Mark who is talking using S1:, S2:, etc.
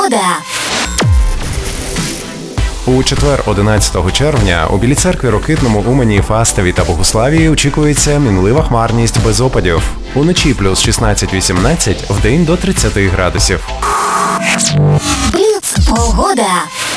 S1: У четвер, 11 червня, у Білій церкві, Рокитному, Умані, Фастові та Богуславії очікується мінлива хмарність без опадів. Уночі плюс 16-18, вдень до 30 градусів.
S2: Бліц погода.